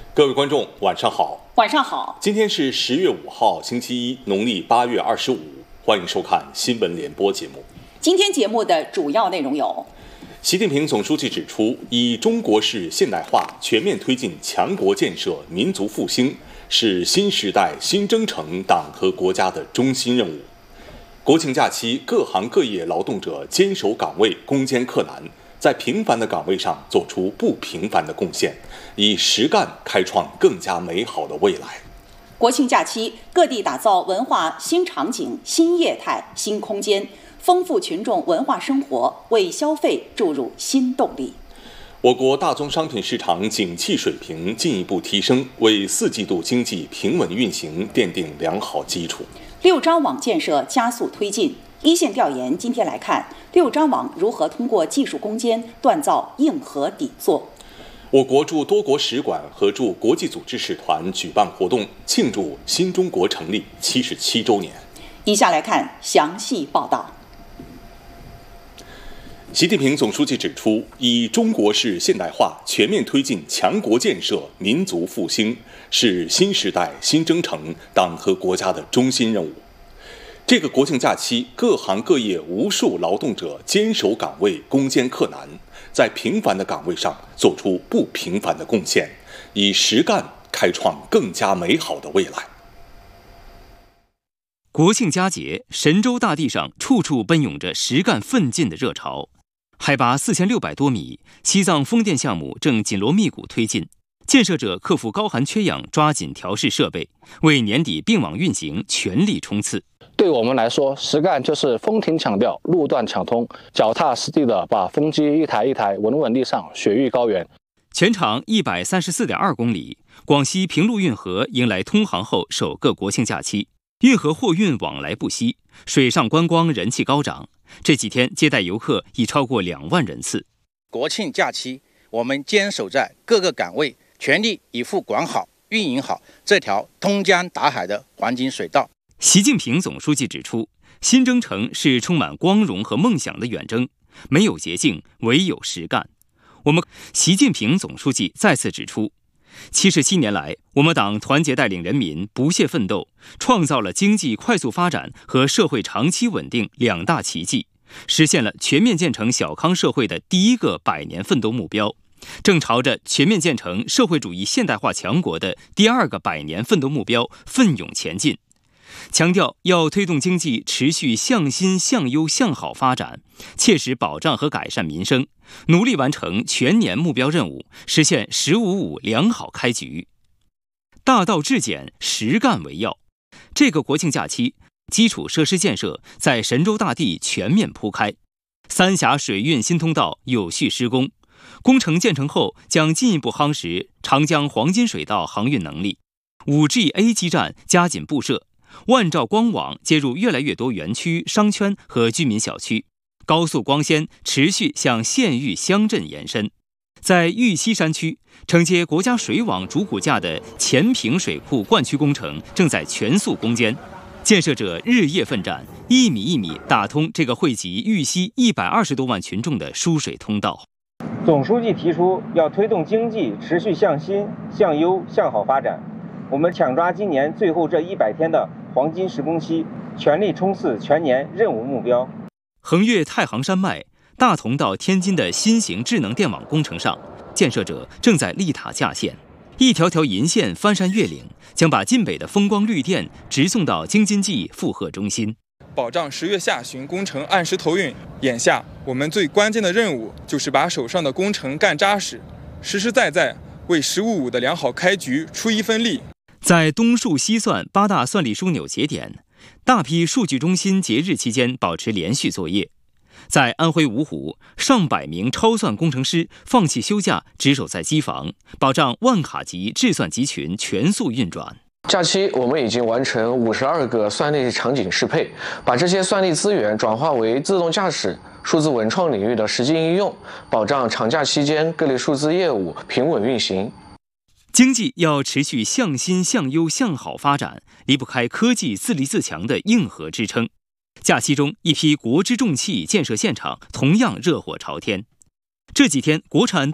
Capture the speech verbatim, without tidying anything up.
各位观众，晚上好。 晚上好。 今天是十月五号，星期一，农历八月二十五。欢迎收看新闻联播节目。 今天节目的主要内容有： 习近平总书记指出，以中国式现代化全面推进强国建设、民族复兴，是新时代新征程党和国家的中心任务。国庆假期，各行各业劳动者坚守岗位，攻坚克难，在平凡的岗位上做出不平凡的贡献，以实干开创更加美好的未来。 国庆假期，各地打造文化新场景、新业态、新空间，丰富群众文化生活，为消费注入新动力。 我国大宗商品市场景气水平进一步提升，为四季度经济平稳运行奠定良好基础。 六张网建设加速推进。一线调研，今天来看六张网如何通过技术攻坚锻造硬核底座。 我国驻多国使馆和驻国际组织使团举办活动，庆祝新中国成立七十七周年。 以下来看详细报道。 习近平总书记指出，以中国式现代化全面推进强国建设、民族复兴，是新时代新征程党和国家的中心任务。这个国庆假期，各行各业无数劳动者坚守岗位，攻坚克难，在平凡的岗位上做出不平凡的贡献，以实干开创更加美好的未来。 国庆佳节，神州大地上处处奔涌着实干奋进的热潮。海拔四千六百多米，西藏风电项目正紧锣密鼓推进，建设者克服高寒缺氧，抓紧调试设备，为年底并网运行全力冲刺。 对我们来说，实干就是风停抢调，路段抢通，脚踏实地的把风机一台一台稳稳地上雪域高原。 全长一百三十四点二公里，广西平陆运河迎来通航后首个国庆假期，运河货运往来不息，水上观光人气高涨。这几天接待游客已超过两万人次。 国庆假期，我们坚守在各个岗位，全力以赴管好、运营好这条通江达海的黄金水道。 习近平总书记指出，新征程是充满光荣和梦想的远征，没有捷径，唯有实干。我们习近平总书记再次指出，七十七年来，我们党团结带领人民不懈奋斗，创造了经济快速发展和社会长期稳定两大奇迹，实现了全面建成小康社会的第一个百年奋斗目标，正朝着全面建成社会主义现代化强国的第二个百年奋斗目标奋勇前进。强调要推动经济持续向新向优向好发展，切实保障和改善民生，努力完成全年目标任务，实现“十五五”良好开局。大道至简，实干为要。这个国庆假期，基础设施建设在神州大地全面铺开，三峡水运新通道有序施工，工程建成后将进一步夯实长江黄金水道航运能力。五 G A 基站加紧布设，万兆光网接入越来越多园区、商圈和居民小区，高速光纤持续向县域乡镇延伸。在玉溪山区，承接国家水网主骨架的前坪水库灌区工程正在全速攻坚，建设者日夜奋战，一米一米打通这个惠及玉溪一百二十多万群众的输水通道。 总书记提出，要推动经济持续向新、向优、向好发展。我们抢抓今年最后这一百天的黄金施工期，全力冲刺全年任务目标。 横越太行山脉，大同到天津的新型智能电网工程上，建设者正在立塔架线，一条条银线翻山越岭，将把晋北的风光绿电直送到京津冀负荷中心， 保障十月下旬工程按时投运。眼下我们最关键的任务就是把手上的工程干扎实，实实在在为“十五五”的良好开局出一份力。 在东数西算八大算力枢纽节点，大批数据中心节日期间保持连续作业。在安徽芜湖，上百名超算工程师放弃休假，值守在机房，保障万卡级制算集群全速运转。 假期我们已经完成五十二个算力场景适配，把这些算力资源转化为自动驾驶、数字文创领域的实际应用，保障长假期间各类数字业务平稳运行。 经济要持续向新向优向好发展，离不开科技自立自强的硬核支撑。假期中，一批国之重器建设现场同样热火朝天。这几天，国产